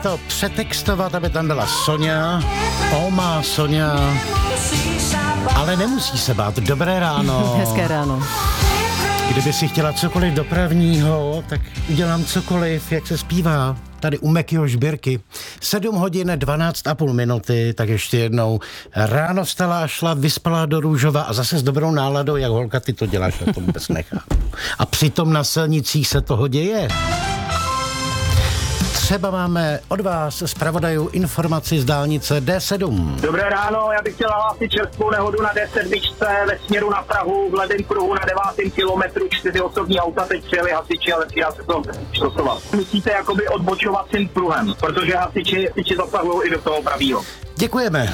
To přetextovat, aby tam byla Soňa, Oma Soňa, ale nemusí se bát. Dobré ráno. Hezké ráno. Kdyby si chtěla cokoliv dopravního, tak udělám cokoliv, jak se zpívá. Tady u Mekyho Žbírky. 7 hodin 12,5 minuty, tak ještě jednou. Ráno vstala a šla, vyspala do Růžova a zase s dobrou náladou, jak holka, ty to děláš, já to vůbec nechápu. A přitom na silnicích se toho děje. Třeba máme od vás zpravodajů informaci z dálnice D7. Dobré ráno, já bych chtěl hlásit čerstvou nehodu na D7 ve směru na Prahu, v levém pruhu na 9. kilometru, 4 osobní auta, teď přijeli hasiči, ale já se to štosovat. Musíte jakoby odbočovacím pruhem, protože hasiči zasahují i do toho pravýho. Děkujeme.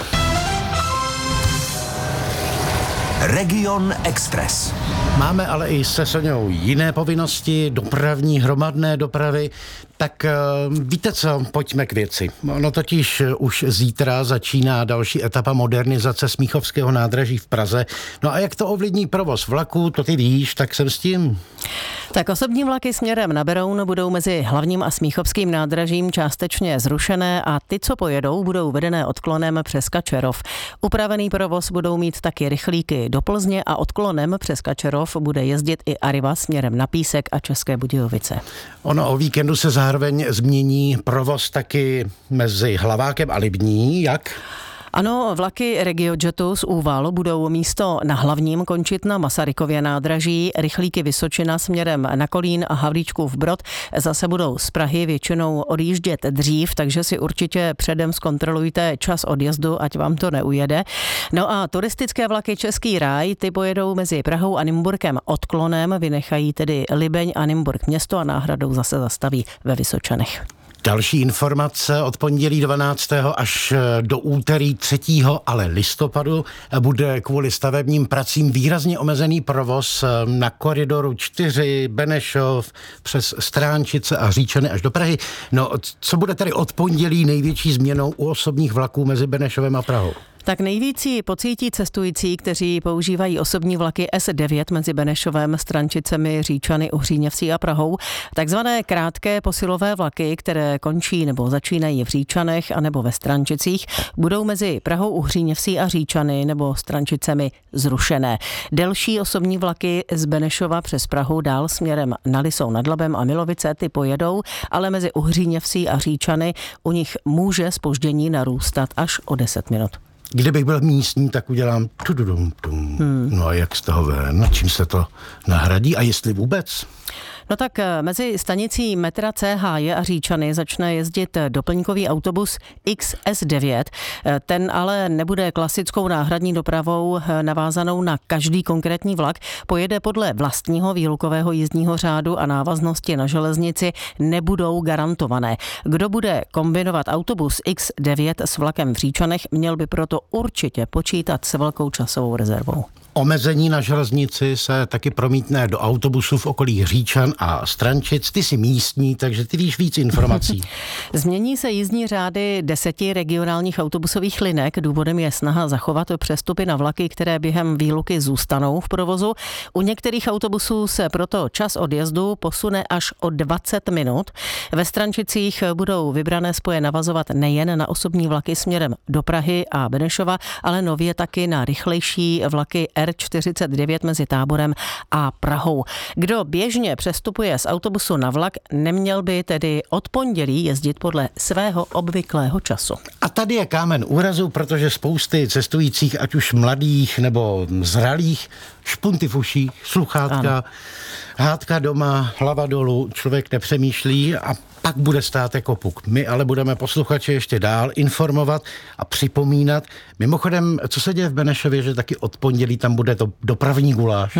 Region Express. Máme ale i se Soňou jiné povinnosti, dopravní, hromadné dopravy. Tak víte co, pojďme k věci. No totiž už zítra začíná další etapa modernizace Smíchovského nádraží v Praze. No a jak to ovlivní provoz vlaků, to ty víš, tak jsem s tím. Tak osobní vlaky směrem na Beroun budou mezi hlavním a Smíchovským nádražím částečně zrušené a ty, co pojedou, budou vedené odklonem přes Kačerov. Upravený provoz budou mít taky rychlíky do Plzně a odklonem přes Kačerov bude jezdit i Arriva směrem na Písek a České Budějovice. Ono o víkendu se zároveň změní provoz taky mezi Hlavákem a Libní, jak? Ano, vlaky RegioJetu z Úval budou místo na hlavním končit na Masarykově nádraží. Rychlíky Vysočina směrem na Kolín a Havlíčkův Brod zase budou z Prahy většinou odjíždět dřív, takže si určitě předem zkontrolujte čas odjezdu, ať vám to neujede. No a turistické vlaky Český ráj, ty pojedou mezi Prahou a Nymburkem odklonem, vynechají tedy Libeň a Nymburk město a náhradou zase zastaví ve Vysočanech. Další informace od pondělí 12. až do úterý 3. ale listopadu bude kvůli stavebním pracím výrazně omezený provoz na koridoru 4 Benešov přes Stránčice a Říčany až do Prahy. No, co bude tady od pondělí největší změnou u osobních vlaků mezi Benešovem a Prahou? Tak nejvíc ji pocítí cestující, kteří používají osobní vlaky S9 mezi Benešovem, Strančicemi, Říčany, Uhříněvsí a Prahou. Takzvané krátké posilové vlaky, které končí nebo začínají v Říčanech anebo ve Strančicích, budou mezi Prahou, Uhříněvsí a Říčany nebo Strančicemi zrušené. Delší osobní vlaky z Benešova přes Prahu dál směrem na Lysou nad Labem a Milovice ty pojedou, ale mezi Uhříněvsí a Říčany u nich může zpoždění narůstat až o 10 minut. Kdybych byl místní, tak udělám No a jak z toho ven? Čím se to nahradí a jestli vůbec? No tak mezi stanicí metra CH a Říčany začne jezdit doplňkový autobus XS9. Ten ale nebude klasickou náhradní dopravou navázanou na každý konkrétní vlak. Pojede podle vlastního výlukového jízdního řádu a návaznosti na železnici nebudou garantované. Kdo bude kombinovat autobus X9 s vlakem v Říčanech, měl by proto určitě počítat s velkou časovou rezervou. Omezení na železnici se taky promítne do autobusů v okolí Říčan a Strančic. Ty jsi místní, takže ty víš víc informací. Změní se jízdní řády 10 regionálních autobusových linek. Důvodem je snaha zachovat přestupy na vlaky, které během výluky zůstanou v provozu. U některých autobusů se proto čas odjezdu posune až o 20 minut. Ve Strančicích budou vybrané spoje navazovat nejen na osobní vlaky směrem do Prahy a Benešova, ale nově taky na rychlejší vlaky R49 mezi Táborem a Prahou. Kdo běžně přestupuje z autobusu na vlak, neměl by tedy od pondělí jezdit podle svého obvyklého času. A tady je kámen úrazu, protože spousty cestujících, ať už mladých nebo zralých, špunty v uších, sluchátka, hádka doma, hlava dolů, člověk nepřemýšlí a pak bude stát jako puk. My ale budeme posluchače ještě dál informovat a připomínat. Mimochodem, co se děje v Benešově, že taky od pondělí tam bude to dopravní guláš?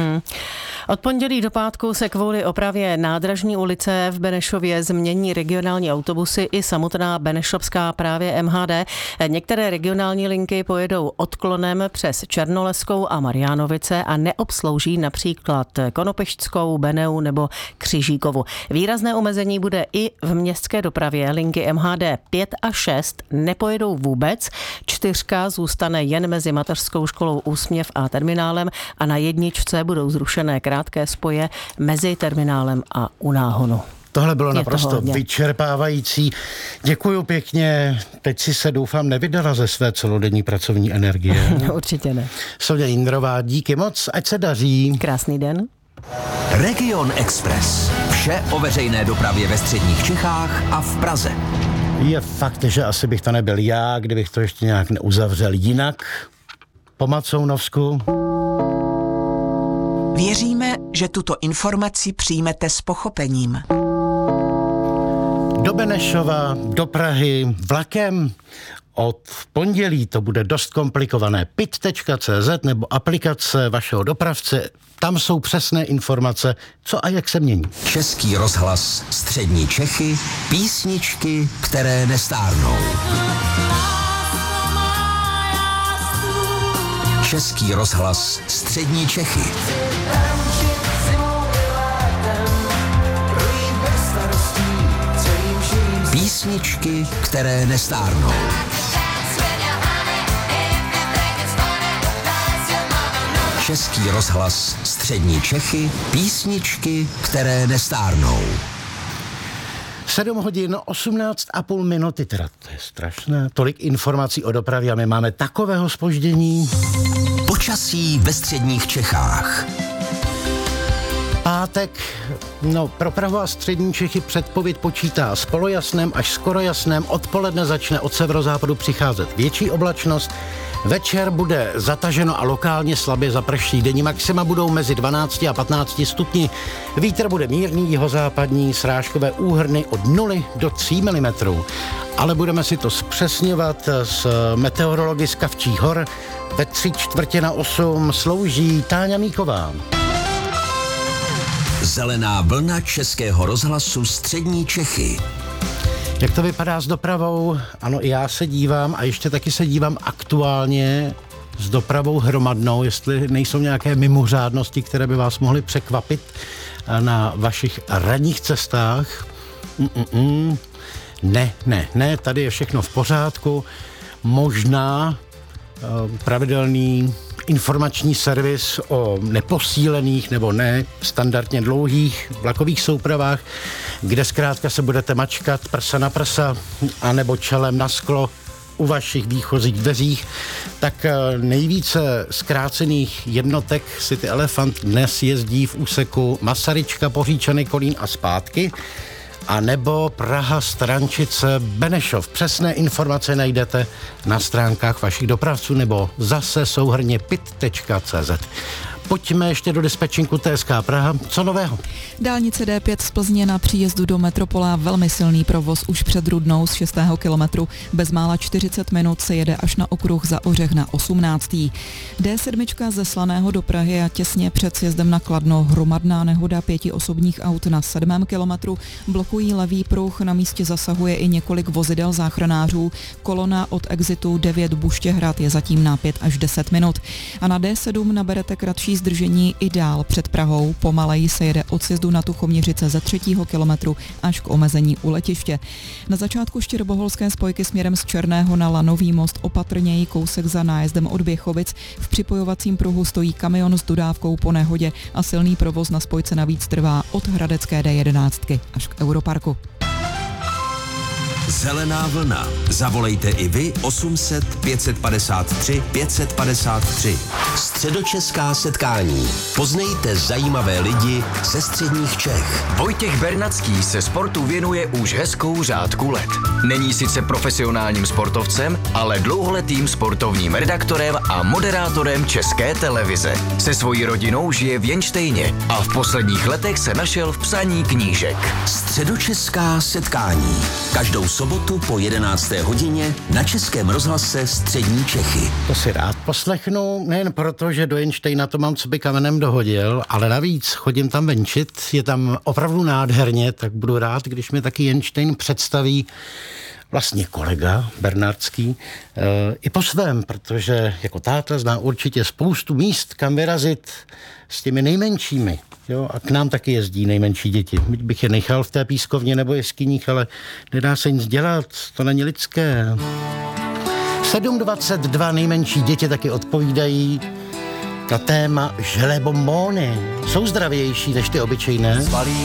Od pondělí do pátku se kvůli opravě nádražní ulice v Benešově změní regionální autobusy i samotná benešovská právě MHD. Některé regionální linky pojedou odklonem přes Černoleskou a Mariánovice a neobslouží například Konopešťskou, Beneu nebo Křižíkovu. Výrazné omezení bude i v městské dopravě. Linky MHD 5 a 6 nepojedou vůbec. 4 zůstane jen mezi mateřskou školou Úsměv a terminálem a na jedničce budou zrušené krátké spoje mezi terminálem a u Náhonu. Tohle bylo naprosto vyčerpávající. Děkuju pěkně. Teď si se doufám nevydala ze své celodenní pracovní energie. Určitě ne. Soňa Jindrová, díky moc, ať se daří. Krásný den. Region Express. Vše o veřejné dopravě ve středních Čechách a v Praze. Je fakt, že asi bych to nebyl já, kdybych to ještě nějak neuzavřel jinak. Po Macounovsku. Věříme, že tuto informaci přijmete s pochopením. Do Benešova, do Prahy, vlakem. Od pondělí to bude dost komplikované. pit.cz nebo aplikace vašeho dopravce. Tam jsou přesné informace, co a jak se mění. Český rozhlas Střední Čechy, písničky, které nestárnou. Český rozhlas Střední Čechy. Písničky, které nestárnou. Český rozhlas Střední Čechy, písničky, které nestárnou. 7 hodin 18,5 minuty, teda to je strašné. Tolik informací o dopravě a my máme takového zpoždění. Počasí ve středních Čechách. Pátek, pro Prahu a střední Čechy předpověď počítá s polojasném až skoro jasném. Odpoledne začne od severozápadu přicházet větší oblačnost. Večer bude zataženo a lokálně slabě zaprší. Denní maxima budou mezi 12 a 15 stupni. Vítr bude mírný, jihozápadní, srážkové úhrny od 0 do 3 mm. Ale budeme si to zpřesňovat s meteorology z Kavčích hor. Ve 7:45 slouží Táňa Míková. Zelená vlna Českého rozhlasu Střední Čechy. Jak to vypadá s dopravou? Ano, i já se dívám a ještě taky se dívám aktuálně s dopravou hromadnou, jestli nejsou nějaké mimořádnosti, které by vás mohly překvapit na vašich ranních cestách. Ne, tady je všechno v pořádku. Možná pravidelný informační servis o neposílených nebo ne standardně dlouhých vlakových soupravách, kde zkrátka se budete mačkat prsa na prsa anebo čelem na sklo u vašich výchozích dveřích, tak nejvíce zkrácených jednotek City Elefant dnes jezdí v úseku Masaryčka, Poříčany, Kolín a zpátky, a nebo Praha, Strančice, Benešov. Přesné informace najdete na stránkách vašich dopravců nebo zase souhrnně pit.cz. Pojďme ještě do dispečinku TSK Praha. Co nového? Dálnice D5 z Plzně na příjezdu do Metropola velmi silný provoz už před Rudnou z 6. kilometru. Bezmála 40 minut se jede až na okruh Za Ořech na 18. D7 ze Slaného do Prahy a těsně před sjezdem na Kladno hromadná nehoda 5 osobních aut na 7. kilometru. Blokují levý pruh, na místě zasahuje i několik vozidel záchranářů. Kolona od exitu 9 Buštěhrad je zatím na 5 až 10 minut. A na D7 naberete kratší zdržení i dál před Prahou. Pomaleji se jede od sjezdu na Tuchoměřice ze 3. kilometru až k omezení u letiště. Na začátku štěrboholské spojky směrem z Černého na Lanový most opatrněji kousek za nájezdem od Běchovic. V připojovacím pruhu stojí kamion s dodávkou po nehodě a silný provoz na spojce navíc trvá od hradecké D11 až k Europarku. Zelená vlna. Zavolejte i vy 800 553 553. Středočeská setkání. Poznejte zajímavé lidi ze středních Čech. Vojtěch Bernacký se sportu věnuje už hezkou řádku let. Není sice profesionálním sportovcem, ale dlouholetým sportovním redaktorem a moderátorem České televize. Se svojí rodinou žije v Jenštejně a v posledních letech se našel v psaní knížek. Středočeská setkání. Každou sobotu po 11. hodině na Českém rozhlase Střední Čechy. To si rád poslechnu, nejen proto, že do Jenštejna to mám, co by kamenem dohodil, ale navíc chodím tam venčit, je tam opravdu nádherně, tak budu rád, když mi taky Jenštejn představí vlastně kolega Bernardský i po svém, protože jako táta zná určitě spoustu míst, kam vyrazit s těmi nejmenšími. Jo, a k nám taky jezdí nejmenší děti. Byť bych je nechal v té pískovně nebo jeskyních, ale nedá se nic dělat, to není lidské. 7:22 nejmenší děti taky odpovídají na téma želé bonbóny. Jsou zdravější než ty obyčejné.